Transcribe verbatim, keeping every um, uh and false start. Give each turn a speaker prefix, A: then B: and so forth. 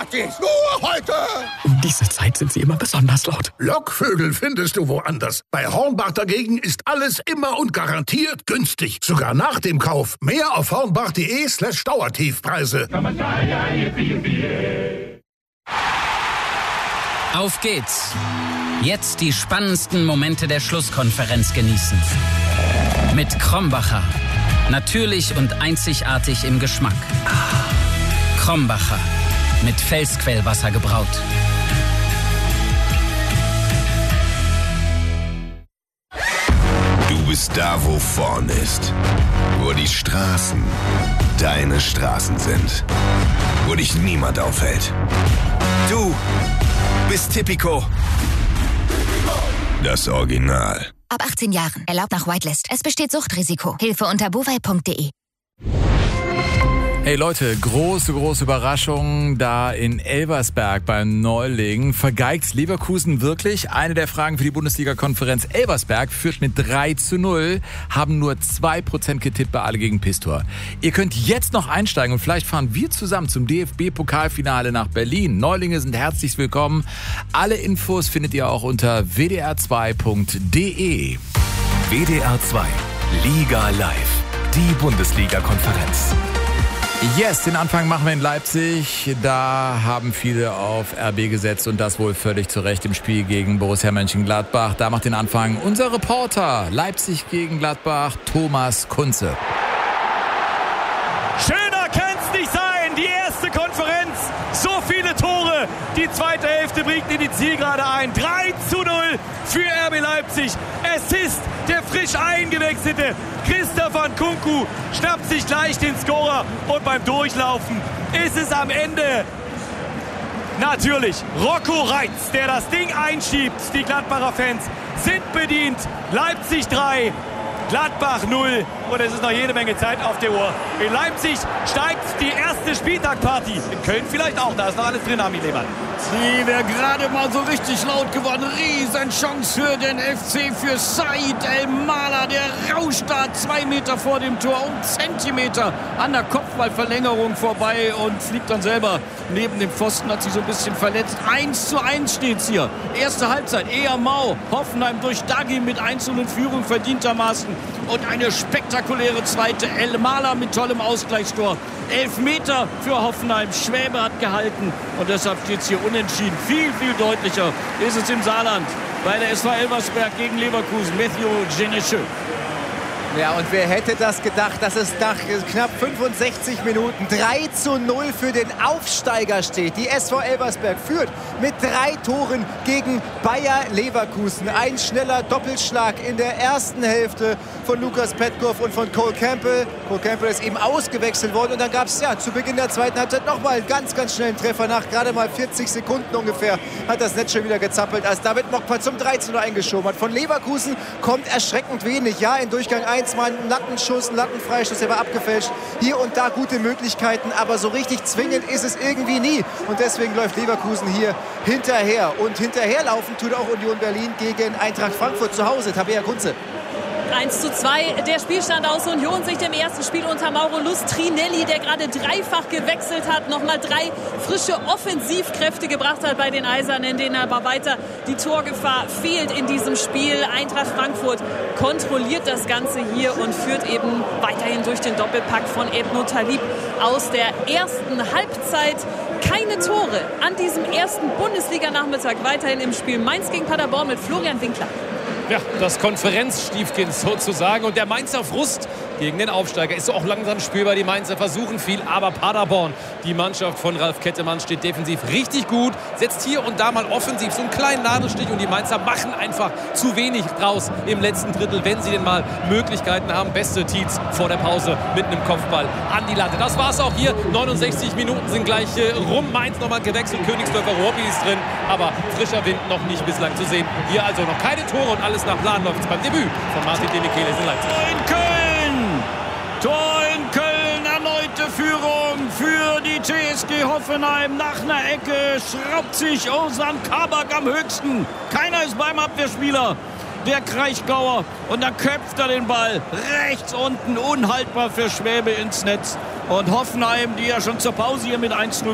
A: Partys. Nur heute.
B: Um diese Zeit sind sie immer besonders laut.
A: Lockvögel findest du woanders. Bei Hornbach dagegen ist alles immer und garantiert günstig. Sogar nach dem Kauf. Mehr auf hornbach.de slash Dauertiefpreise.
C: Auf geht's. Jetzt die spannendsten Momente der Schlusskonferenz genießen. Mit Krombacher. Natürlich und einzigartig im Geschmack. Krombacher. Mit Felsquellwasser gebraut.
D: Du bist da, wo vorne ist. Wo die Straßen deine Straßen sind. Wo dich niemand aufhält. Du bist Tipico. Das Original.
E: Ab achtzehn Jahren. Erlaubt nach Whitelist. Es besteht Suchtrisiko. Hilfe unter bovai punkt de.
F: Hey Leute, große, große Überraschung da in Elversberg beim Neuling. Vergeigt Leverkusen wirklich? Eine der Fragen für die Bundesliga-Konferenz. Elversberg führt mit drei zu null, haben nur zwei Prozent getippt bei Alle gegen Pistor. Ihr könnt jetzt noch einsteigen und vielleicht fahren wir zusammen zum D F B-Pokalfinale nach Berlin. Neulinge sind herzlich willkommen. Alle Infos findet ihr auch unter w d r zwei punkt de.
G: W D R zwei, Liga Live, die Bundesliga-Konferenz.
F: Yes, den Anfang machen wir in Leipzig. Da haben viele auf R B gesetzt und das wohl völlig zu Recht im Spiel gegen Borussia Mönchengladbach. Da macht den Anfang unser Reporter Leipzig gegen Gladbach, Thomas Kunze.
H: Schöner kann's nicht sein, die erste Konferenz. So viele Tore, die zweite Hälfte bringt in die Zielgerade ein. drei zu null für R B Leipzig. Es ist der frisch eingewechselte Christopher Nkunku, schnappt sich gleich den Scorer und beim Durchlaufen ist es am Ende natürlich Rocco Reitz, der das Ding einschiebt. Die Gladbacher Fans sind bedient. Leipzig drei, Gladbach null und es ist noch jede Menge Zeit auf der Uhr. In Leipzig steigt die erste Spieltagparty. In Köln vielleicht auch, da ist noch alles drin, Armin Lehmann.
I: Die wäre gerade mal so richtig laut geworden. Riesenchance für den F C, für Said El-Mala. Der rauscht da zwei Meter vor dem Tor, um Zentimeter an der Kopfballverlängerung vorbei und fliegt dann selber neben dem Pfosten, hat sich so ein bisschen verletzt. eins zu eins steht's hier. Erste Halbzeit, eher mau. Hoffenheim durch Dagi mit eins zu null Führung verdientermaßen. Und eine spektakuläre zweite. El-Mala mit tollem Ausgleichstor. Elfmeter für Hoffenheim. Schwäbe hat gehalten. Und deshalb steht es hier unentschieden. Viel, viel deutlicher ist es im Saarland. Bei der S V Elversberg gegen Leverkusen. Matthew Genecheux.
J: Ja, und wer hätte das gedacht, dass es nach knapp fünfundsechzig Minuten drei zu null für den Aufsteiger steht. Die S V Elversberg führt mit drei Toren gegen Bayer Leverkusen. Ein schneller Doppelschlag in der ersten Hälfte von Lukas Petkov und von Cole Campbell. Cole Campbell ist eben ausgewechselt worden und dann gab es ja zu Beginn der zweiten Halbzeit nochmal einen ganz, ganz schnellen Treffer. Nach gerade mal vierzig Sekunden ungefähr hat das Netz schon wieder gezappelt, als David Mokpa zum drei zu null eingeschoben hat. Von Leverkusen kommt erschreckend wenig. Ja, in Durchgang eins mal ein Lattenschuss, ein Lattenfreistoß, der war abgefälscht. Hier und da gute Möglichkeiten, aber so richtig zwingend ist es irgendwie nie. Und deswegen läuft Leverkusen hier hinterher. Und hinterherlaufen tut auch Union Berlin gegen Eintracht Frankfurt zu Hause. Tabea Kunze.
K: eins zu zwei der Spielstand aus Union-Sicht im ersten Spiel unter Mauro Lustrinelli, der gerade dreifach gewechselt hat, nochmal drei frische Offensivkräfte gebracht hat bei den Eisernen, denen aber weiter die Torgefahr fehlt in diesem Spiel. Eintracht Frankfurt kontrolliert das Ganze hier und führt eben weiterhin durch den Doppelpack von Ebno Talib aus der ersten Halbzeit. Keine Tore an diesem ersten Bundesliga-Nachmittag. Weiterhin im Spiel Mainz gegen Paderborn mit Florian Winkler.
H: Ja, das Konferenzstiefkind sozusagen. Und der Mainzer Frust gegen den Aufsteiger ist auch langsam spürbar. Die Mainzer versuchen viel, aber Paderborn, die Mannschaft von Ralf Kettemann, steht defensiv richtig gut, setzt hier und da mal offensiv so einen kleinen Nadelstich und die Mainzer machen einfach zu wenig draus im letzten Drittel, wenn sie denn mal Möglichkeiten haben. Beste Tietz vor der Pause mit einem Kopfball an die Latte. Das war's auch hier. neunundsechzig Minuten sind gleich äh, rum. Mainz nochmal gewechselt. Königsdörfer Robby ist drin, aber frischer Wind noch nicht bislang zu sehen. Hier also noch keine Tore und alles nach Plan läuft beim Debüt von Martin Demichelis in Leipzig.
I: In Köln! Tor in Köln, erneute Führung für die T S G Hoffenheim. Nach einer Ecke schraubt sich Ozan Kabak am höchsten. Keiner ist beim Abwehrspieler. Der Kraichgauer. Und dann köpft er den Ball rechts unten, unhaltbar für Schwäbe ins Netz. Und Hoffenheim, die ja schon zur Pause hier mit eins zu null